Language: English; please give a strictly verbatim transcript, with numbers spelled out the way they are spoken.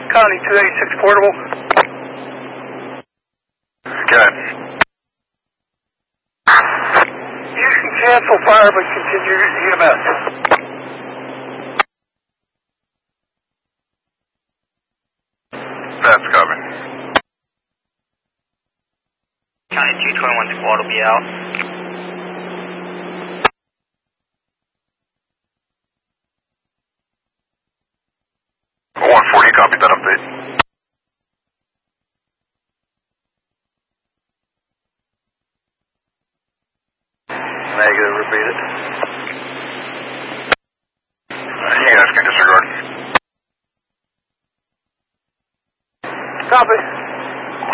County two eighty-six portable. Okay. You can cancel fire but continue E M S. That's coming. County two twenty-one squad will be out. one forty, copy that update. Negative, repeat it. You guys can disregard. Copy.